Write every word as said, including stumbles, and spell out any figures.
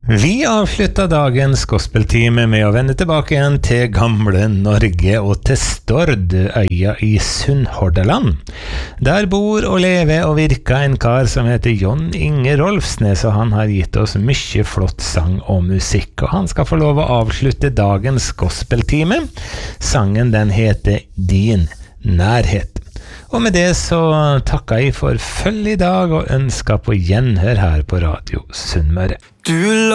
Vi avslutta dagens gospeltime med å vende tilbake igjen til gamle Norge og til Stord, øya i Sunnhordaland. Der bor og lever og virker en kar som heter John Inge Rolfsnes, og han har gitt oss mye flott sang og musikk, og han skal få lov å avslutte dagens gospeltime. Sangen den heter Din nærhet. Og med det så takker jeg for følg i dag og ønsker på gjenhør her på Radio Sunnmøre. Du